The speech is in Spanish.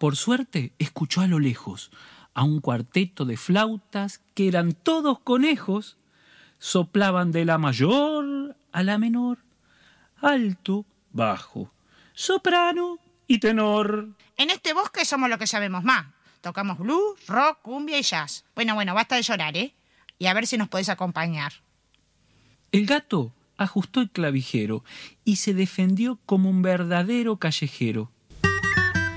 Por suerte, escuchó a lo lejos a un cuarteto de flautas que eran todos conejos. Soplaban de la mayor a la menor, alto, bajo, soprano y tenor. En este bosque somos los que sabemos más. Tocamos blues, rock, cumbia y jazz. Bueno, basta de llorar, ¿eh? Y a ver si nos podés acompañar. El gato ajustó el clavijero y se defendió como un verdadero callejero.